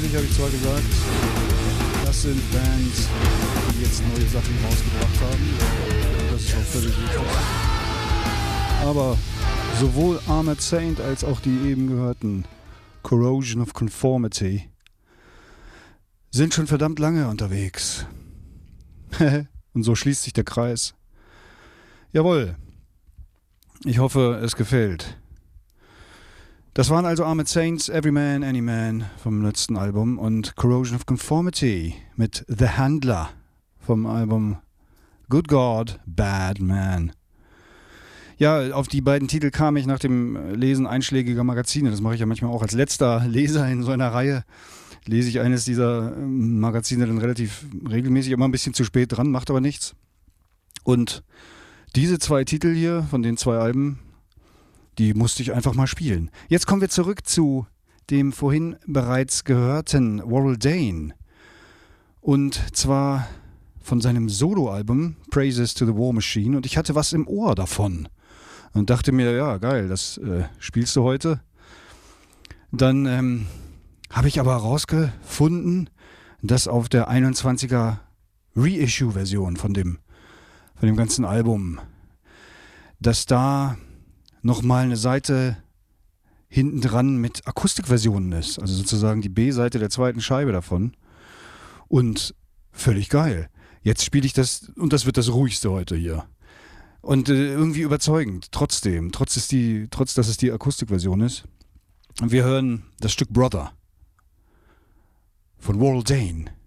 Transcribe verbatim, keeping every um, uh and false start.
neunundneunzig habe ich zwar gesagt, das sind Bands, die jetzt neue Sachen rausgebracht haben. Das ist auch völlig richtig. Aber sowohl Armored Saint als auch die eben gehörten Corrosion of Conformity sind schon verdammt lange unterwegs. Und so schließt sich der Kreis. Jawohl. Ich hoffe, es gefällt. Das waren also Armored Saints, Every Man, Any Man vom letzten Album und Corrosion of Conformity mit The Handler vom Album Good God, Bad Man. Ja, auf die beiden Titel kam ich nach dem Lesen einschlägiger Magazine. Das mache ich ja manchmal auch als letzter Leser in so einer Reihe. Lese ich eines dieser Magazine dann relativ regelmäßig, immer ein bisschen zu spät dran, macht aber nichts. Und diese zwei Titel hier von den zwei Alben, die musste ich einfach mal spielen. Jetzt kommen wir zurück zu dem vorhin bereits gehörten Warrell Dane. Und zwar von seinem Soloalbum Praises to the War Machine. Und ich hatte was im Ohr davon. Und dachte mir, ja geil, das äh, spielst du heute. Dann ähm, habe ich aber herausgefunden, dass auf der einundzwanziger Reissue-Version von dem von dem ganzen Album, dass da nochmal eine Seite hinten dran mit Akustikversionen ist. Also sozusagen die B-Seite der zweiten Scheibe davon. Und völlig geil. Jetzt spiele ich das, und das wird das ruhigste heute hier. Und äh, irgendwie überzeugend, trotzdem, trotz, ist die, trotz dass es die Akustikversion ist. Und wir hören das Stück Brother von Warrell Dane.